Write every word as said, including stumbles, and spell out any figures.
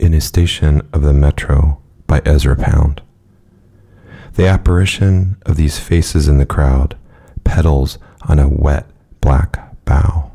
in a station of the metro by Ezra Pound. The apparition of these faces in the crowd, petals on a wet black bough.